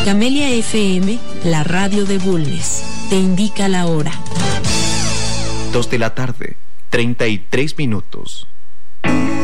Camelia FM, la radio de Bulnes, te indica la hora. 2 de la tarde, 33 minutos.